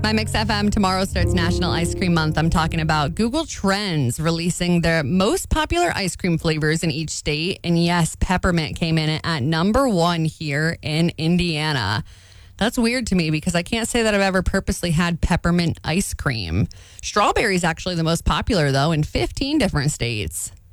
My Mix FM. Tomorrow starts National Ice Cream Month. I'm talking about Google Trends releasing their most popular ice cream flavors in each state. And yes, peppermint came in at number 1 here in Indiana. That's weird to me because I can't say that I've ever purposely had peppermint ice cream. Strawberry is actually the most popular, though, in 15 different states.